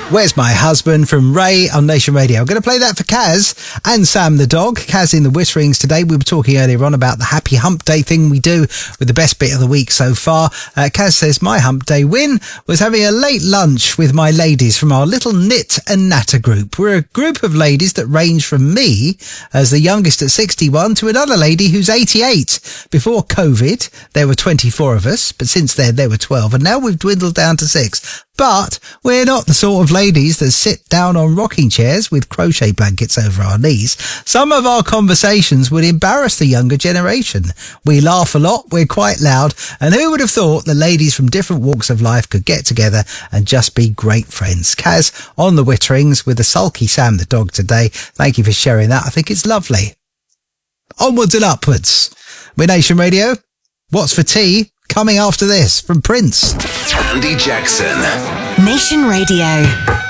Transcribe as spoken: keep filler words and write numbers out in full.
Where's My Husband from Ray on Nation Radio. I'm going to play that for Kaz and Sam the dog. Kaz in the Whisperings today. We were talking earlier on about the happy hump day thing we do with the best bit of the week so far. Uh, Kaz says, my hump day win was having a late lunch with my ladies from our little knit and natter group. We're a group of ladies that range from me, as the youngest at sixty-one, to another lady who's eighty-eight. Before COVID, there were twenty-four of us, but since then there were twelve, and now we've dwindled down to six. But we're not the sort of ladies that sit down on rocking chairs with crochet blankets over our knees. Some of our conversations would embarrass the younger generation. We laugh a lot, we're quite loud, and who would have thought the ladies from different walks of life could get together and just be great friends? Kaz on the Witterings with the sulky Sam the dog today. Thank you for sharing that. I think it's lovely. Onwards and upwards. We're Nation Radio. What's for tea? Coming after this from Prince. Andy Jackson. Nation Radio.